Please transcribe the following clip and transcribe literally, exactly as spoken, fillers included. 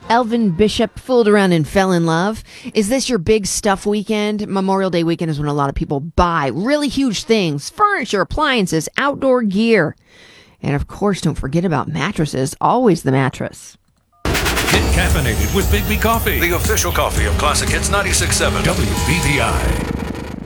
Elvin Bishop fooled around and fell in love. Is this your big stuff weekend? Memorial Day weekend is when a lot of people buy really huge things, furniture, appliances, outdoor gear. And of course, don't forget about mattresses. Always the mattress. Get caffeinated with Big B Coffee, the official coffee of Classic Hits ninety-six point seven W B T I.